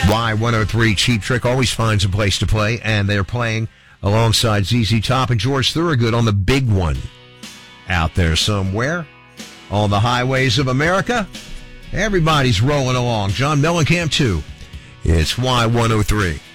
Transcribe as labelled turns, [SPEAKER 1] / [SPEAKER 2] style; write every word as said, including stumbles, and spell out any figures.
[SPEAKER 1] Y one oh three Cheap Trick always finds a place to play, and they're playing alongside Z Z Top and George Thorogood on the big one out there somewhere on the highways of America. Everybody's rolling along. John Mellencamp, too. It's Y one oh three.